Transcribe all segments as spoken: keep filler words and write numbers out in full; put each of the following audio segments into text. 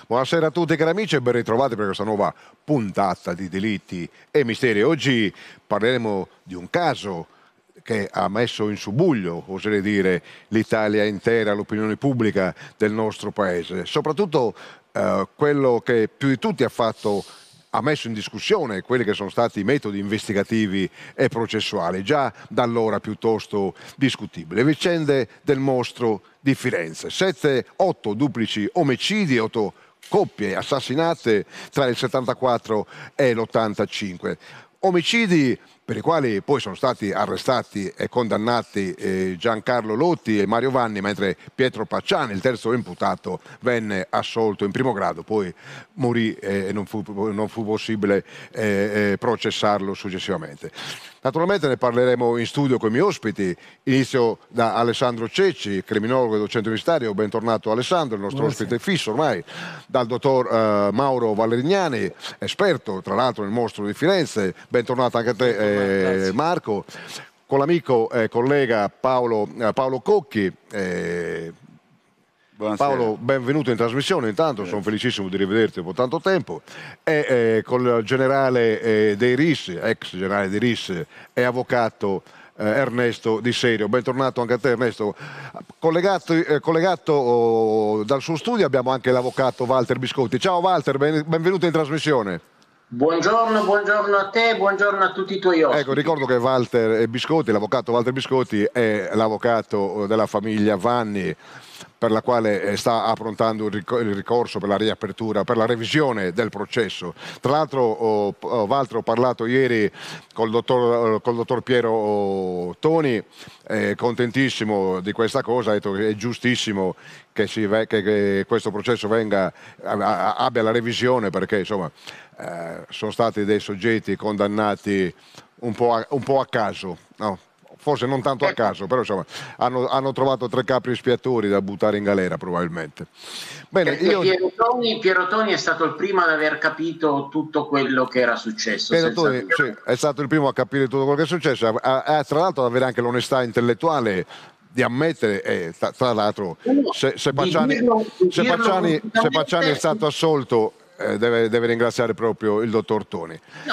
Buonasera a tutti cari amici e ben ritrovati per questa nuova puntata di Delitti e Misteri. Oggi parleremo di un caso che ha messo in subbuglio, oserei dire, l'Italia intera, l'opinione pubblica del nostro paese. Soprattutto eh, quello che più di tutti ha fatto ha messo in discussione quelli che sono stati i metodi investigativi e processuali, già da allora piuttosto discutibili. Le vicende del mostro di Firenze, sette, otto duplici omicidi, otto coppie assassinate tra il settantaquattro e l'ottantacinque. Omicidi per i quali poi sono stati arrestati e condannati eh, Giancarlo Lotti e Mario Vanni, mentre Pietro Pacciani, il terzo imputato, venne assolto in primo grado, poi morì e eh, non, non fu possibile eh, eh, processarlo successivamente. Naturalmente ne parleremo in studio con i miei ospiti. Inizio da Alessandro Cecci, criminologo e docente universitario. Bentornato Alessandro, il nostro Buonasera. Ospite fisso ormai, dal dottor eh, Mauro Valerignani, esperto tra l'altro nel mostro di Firenze. Bentornato anche a te eh, Marco, con l'amico e eh, collega Paolo, eh, Paolo Cocchi. Eh, Buonasera. Paolo, benvenuto in trasmissione, intanto Grazie. Sono felicissimo di rivederti dopo tanto tempo, e eh, con il generale eh, dei R I S, ex generale dei R I S e avvocato eh, Ernesto Di Serio. Bentornato anche a te Ernesto. Collegato, eh, collegato oh, dal suo studio abbiamo anche l'avvocato Walter Biscotti. Ciao Walter, ben, benvenuto in trasmissione. Buongiorno, buongiorno a te, buongiorno a tutti i tuoi ospiti. Ecco, ricordo che Walter Biscotti, l'avvocato Walter Biscotti, è l'avvocato della famiglia Vanni, per la quale sta approntando il ricorso per la riapertura, per la revisione del processo. Tra l'altro, oh, oh, Walter, ho parlato ieri col dottor, col dottor Piero Toni, eh, contentissimo di questa cosa, ha detto che è giustissimo che, si, che, che questo processo venga, abbia la revisione, perché insomma eh, sono stati dei soggetti condannati un po' a, un po' a caso, no? Forse non tanto a caso, però insomma hanno, hanno trovato tre capri espiatori da buttare in galera probabilmente. Bene, io... Piero Toni, Piero Toni è stato il primo ad aver capito tutto quello che era successo. Piero Toni, sì, è stato il primo a capire tutto quello che è successo, a, a, tra l'altro ad avere anche l'onestà intellettuale di ammettere, eh, tra, tra l'altro se, se Pacciani, dirlo, se Pacciani, se Pacciani è stato assolto, Eh, deve, deve ringraziare proprio il dottor Toni. No,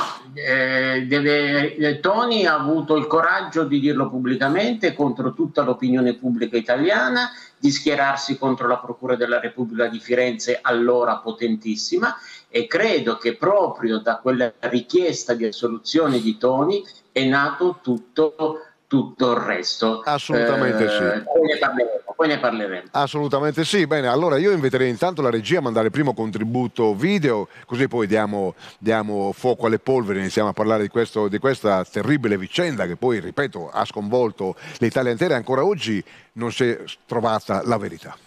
eh, deve, eh, Toni ha avuto il coraggio di dirlo pubblicamente contro tutta l'opinione pubblica italiana, di schierarsi contro la Procura della Repubblica di Firenze, allora potentissima, e credo che proprio da quella richiesta di assoluzione di Toni è nato tutto tutto il resto. Assolutamente eh, sì. Poi ne parleremo, poi ne parleremo. Assolutamente sì. Bene, allora io inviterei intanto la regia a mandare il primo contributo video, così poi diamo, diamo fuoco alle polveri, iniziamo a parlare di, questo, di questa terribile vicenda che poi, ripeto, ha sconvolto l'Italia intera e ancora oggi non si è trovata la verità.